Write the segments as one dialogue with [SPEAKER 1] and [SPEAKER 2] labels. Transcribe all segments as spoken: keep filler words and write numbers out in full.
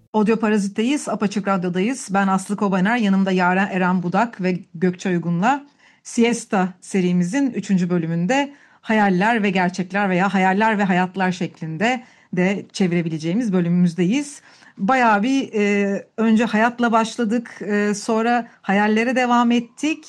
[SPEAKER 1] Audio Parazit'teyiz, Apaçık Radyo'dayız. Ben Aslı Kobaner, yanımda Yaren Eren Budak ve Gökçe Uygun'la Siesta serimizin üçüncü bölümünde hayaller ve gerçekler veya hayaller ve hayatlar şeklinde de çevirebileceğimiz bölümümüzdeyiz. Bayağı bir e, önce hayatla başladık, e, sonra hayallere devam ettik.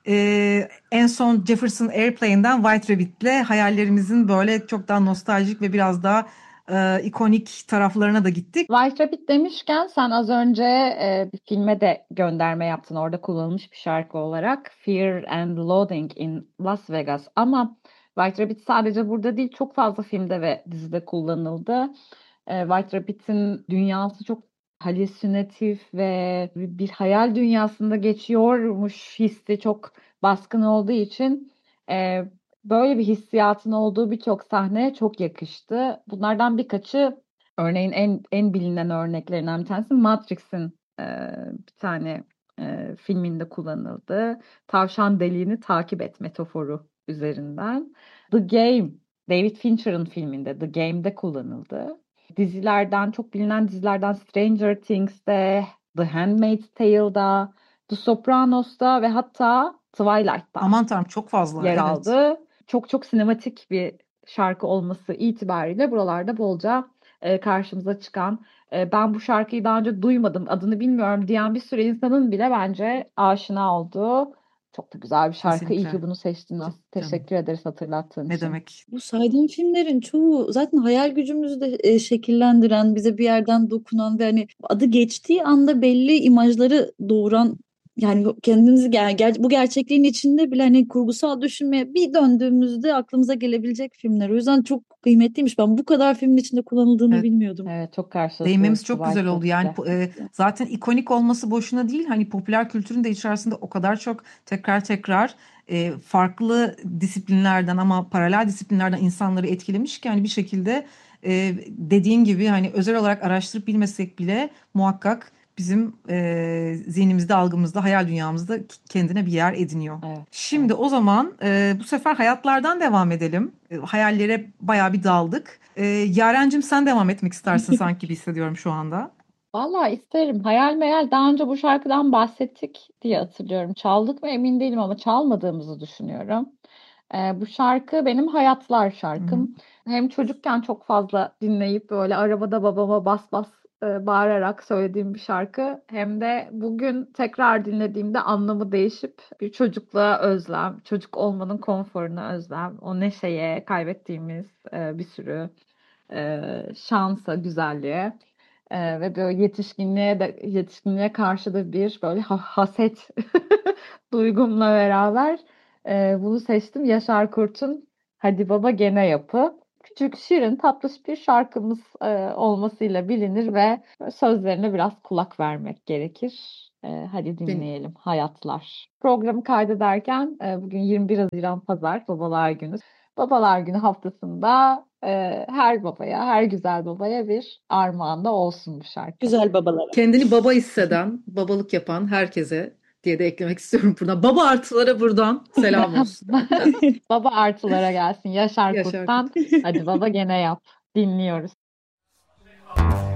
[SPEAKER 1] E, en son Jefferson Airplane'den White Rabbit'le hayallerimizin böyle çok daha nostaljik ve biraz daha e, ikonik taraflarına da gittik.
[SPEAKER 2] White Rabbit demişken sen az önce e, bir filme de gönderme yaptın. Orada kullanılmış bir şarkı olarak Fear and Loathing in Las Vegas. Ama White Rabbit sadece burada değil, çok fazla filmde ve dizide kullanıldı. E, White Rabbit'in dünyası çok halüsinatif ve bir bir hayal dünyasında geçiyormuş hissi çok baskın olduğu için e, böyle bir hissiyatın olduğu birçok sahneye çok yakıştı. Bunlardan birkaçı, örneğin en en bilinen örneklerinden bir tanesi Matrix'in e, bir tane e, filminde kullanıldı. Tavşan deliğini takip et metaforu üzerinden. The Game, David Fincher'ın filminde The Game'de kullanıldı. Dizilerden, çok bilinen dizilerden Stranger Things'te, The Handmaid's Tale'da, The Sopranos'ta ve hatta Twilight'ta
[SPEAKER 1] Aman tanrım, çok fazla,
[SPEAKER 2] yer
[SPEAKER 1] evet.
[SPEAKER 2] aldı. Çok çok sinematik bir şarkı olması itibariyle buralarda bolca e, karşımıza çıkan, e, ben bu şarkıyı daha önce duymadım, adını bilmiyorum diyen bir sürü insanın bile bence aşina olduğu çok da güzel bir şarkı. İyi
[SPEAKER 1] Kesinlikle
[SPEAKER 2] ki bunu seçtiniz.
[SPEAKER 1] canım.
[SPEAKER 2] Teşekkür ederiz hatırlattığın
[SPEAKER 1] Ne
[SPEAKER 2] için.
[SPEAKER 1] demek?
[SPEAKER 3] Bu saydığım filmlerin çoğu zaten hayal gücümüzü de e, şekillendiren, bize bir yerden dokunan ve hani adı geçtiği anda belli imajları doğuran, yani kendinizi ger ger- bu gerçekliğin içinde bile hani kurgusal düşünmeye bir döndüğümüzde aklımıza gelebilecek filmler. O yüzden çok kıymetliymiş. Ben bu kadar filmin içinde kullanıldığını
[SPEAKER 1] Evet.
[SPEAKER 3] bilmiyordum.
[SPEAKER 2] Evet, çok karşılıklı
[SPEAKER 1] Değinmemiz çok güzel
[SPEAKER 2] White
[SPEAKER 1] oldu. Yani
[SPEAKER 2] Rabbit'le.
[SPEAKER 1] po- e, zaten ikonik olması boşuna değil. Hani popüler kültürün de içerisinde o kadar çok tekrar tekrar e, farklı disiplinlerden ama paralel disiplinlerden insanları etkilemiş ki hani bir şekilde e, dediğin gibi hani özel olarak araştırıp bilmesek bile muhakkak bizim e, zihnimizde, algımızda, hayal dünyamızda kendine bir yer ediniyor.
[SPEAKER 2] Evet,
[SPEAKER 1] Şimdi
[SPEAKER 2] evet.
[SPEAKER 1] o zaman e, bu sefer hayatlardan devam edelim. E, hayallere bayağı bir daldık. E, Yarencim, sen devam etmek istersin sanki gibi hissediyorum şu anda.
[SPEAKER 2] Vallahi isterim. Hayal meyal, daha önce bu şarkıdan bahsettik diye hatırlıyorum. Çaldık mı emin değilim ama çalmadığımızı düşünüyorum. Ee, bu şarkı benim hayatlar
[SPEAKER 1] Hı hı.
[SPEAKER 2] şarkım. Hem çocukken çok fazla dinleyip böyle arabada babama bas bas e, bağırarak söylediğim bir şarkı. Hem de bugün tekrar dinlediğimde anlamı değişip bir çocukluğa özlem, çocuk olmanın konforuna özlem, o neşeye, kaybettiğimiz e, bir sürü e, şansa, güzelliğe. Ee, ve böyle yetişkinliğe de yetişkinliğe karşı da bir böyle ha- haset duygumla beraber e, bunu seçtim. Yaşar Kurt'un Hadi Baba Gene Yapı. Küçük, şirin, tatlış bir şarkımız e, olmasıyla bilinir ve sözlerine biraz kulak vermek gerekir. E, hadi
[SPEAKER 1] Ben,
[SPEAKER 2] dinleyelim. Hayatlar. Programı kaydederken e, bugün yirmi bir Haziran Pazar, Babalar Günü. Babalar Günü haftasında e, her babaya, her güzel babaya bir armağan da olsun bu şarkı.
[SPEAKER 3] Güzel babalara.
[SPEAKER 1] kendini baba hisseden, babalık yapan herkese diye de eklemek istiyorum buradan. Baba artılara buradan selam olsun.
[SPEAKER 2] Baba artılara gelsin Yaşar
[SPEAKER 1] Yaşar Kut.
[SPEAKER 2] Kurt'tan. Hadi baba gene yap. Dinliyoruz.